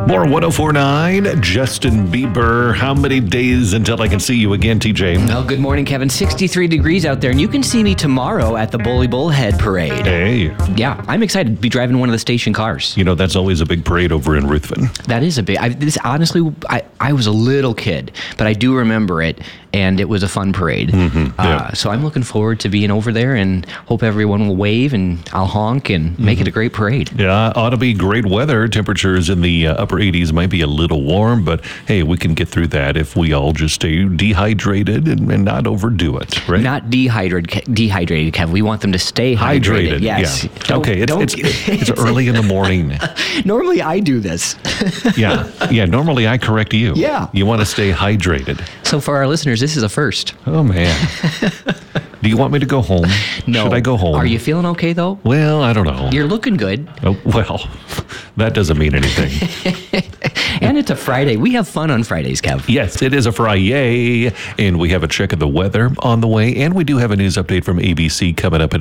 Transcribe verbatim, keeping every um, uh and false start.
More one oh four point nine, Justin Bieber. How many days until I can see you again, T J? Well, good morning, Kevin. sixty-three degrees out there, and you can see me tomorrow at the Bully Bullhead Parade. Hey. Yeah, I'm excited to be driving one of the station cars. You know, that's always a big parade over in Ruthven. That is a big... I, this honestly, I, I was a little kid, but I do remember it, and it was a fun parade. Mm-hmm, yeah. uh, so I'm looking forward to being over there, and hope everyone will wave, and I'll honk, and mm-hmm. make it a great parade. Yeah, ought to be great weather. Temperatures in the uh, upper eighties might be a little warm, but hey, we can get through that if we all just stay dehydrated and, and not overdo it, right? Not dehydrated, dehydrated, Kev. We want them to stay hydrated. Hydrated, yes. yeah. Don't- Okay, it's, don't- it's, it's early in the morning. Normally, I do this. Yeah, yeah. Normally, I correct you. Yeah. You want to stay hydrated. So for our listeners, this is a first. Oh, man. Do you want me to go home? No. Should I go home? Are you feeling okay, though? Well, I don't know. You're looking good. Oh, well, that doesn't mean anything. And it's a Friday. We have fun on Fridays, Kev. Yes, it is a Friday, and we have a check of the weather on the way, and we do have a news update from A B C coming up in